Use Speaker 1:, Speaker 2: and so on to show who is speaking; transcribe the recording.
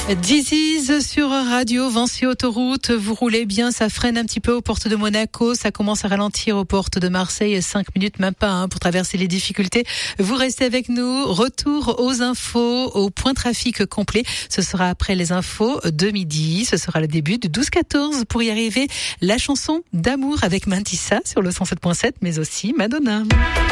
Speaker 1: Disease sur Radio Vinci Autoroute. Vous roulez bien, ça freine un petit peu aux portes de Monaco. Ça commence à ralentir aux portes de Marseille. 5 minutes, même pas, pour traverser les difficultés. Vous restez avec nous. Retour aux infos, au point trafic complet. Ce sera après les infos de midi. Ce sera le début de 12-14. Pour y arriver, la chanson d'amour avec Mantissa sur le 107.7, mais aussi Madonna.